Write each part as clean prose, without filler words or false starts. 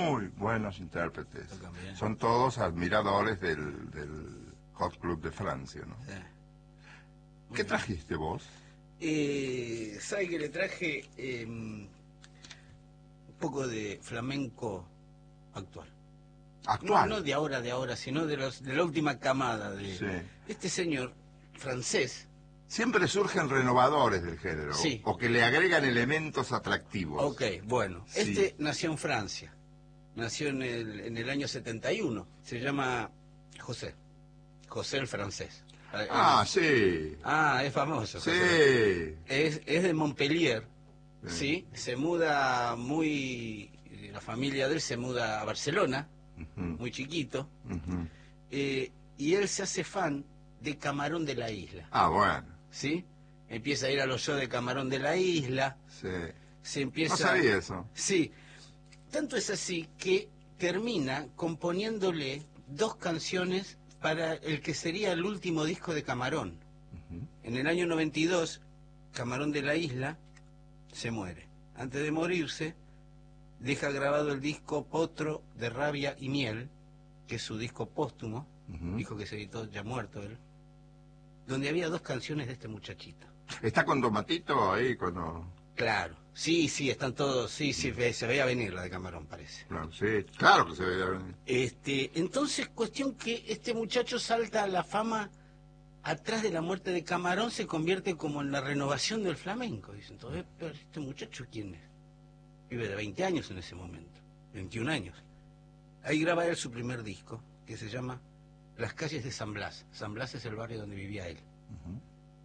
muy buenos intérpretes. También. Son todos admiradores del Hot Club de Francia, ¿no? Sí. ¿Qué trajiste vos? ¿Sabe que le traje un poco de flamenco actual? Actual. No de ahora, sino de la última camada de Sí. este señor francés. Siempre surgen renovadores del género, Sí. o que le agregan elementos atractivos. Ok, bueno, Sí. este nació en Francia, nació en el año 71, se llama José el francés. Sí. Es famoso. Sí. José. Es de Montpellier, Sí. ¿sí? Se muda la familia de él se muda a Barcelona, Ujú, muy chiquito, ujú. y él se hace fan de Camarón de la Isla, Bueno. ¿sí? Empieza a ir a los shows de Camarón de la Isla, Sí. se empieza... No sabía eso. Sí, tanto es así que termina componiéndole 2 canciones para el que sería el último disco de Camarón. Ujú. En el año 92, Camarón de la Isla se muere. Antes de morirse, deja grabado el disco Potro de Rabia y Miel, que es su disco póstumo, Ujú. disco que se editó ya muerto él, donde había 2 canciones de este muchachito. ¿Está con Tomatito ahí cuando...? Claro, sí, están todos, sí, se veía venir la de Camarón, parece. Claro, sí, claro que se ve. Entonces, cuestión que este muchacho salta a la fama atrás de la muerte de Camarón, se convierte como en la renovación del flamenco. Dicen, entonces, pero este muchacho, ¿quién es? Vive de 20 años en ese momento, 21 años. Ahí graba él su primer disco, que se llama Las calles de San Blas. San Blas es el barrio donde vivía él. Ujú.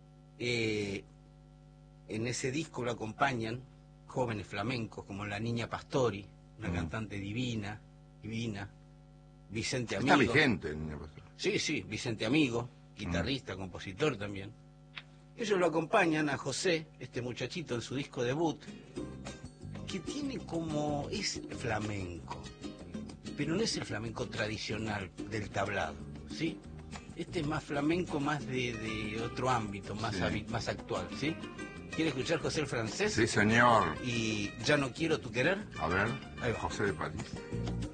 En ese disco lo acompañan jóvenes flamencos como la Niña Pastori, una cantante divina, Vicente Amigo. Está vigente, niña pastor. Sí, Vicente Amigo, guitarrista, compositor también. Ellos lo acompañan a José, este muchachito, en su disco debut, que tiene como... es flamenco, pero no es el flamenco tradicional del tablado, ¿sí? Este es más flamenco, más de otro ámbito, más, Sí. más actual, ¿sí? ¿Quiere escuchar José el francés? Sí, señor. Y Ya no quiero tu querer. A ver, Ahí va. José de París.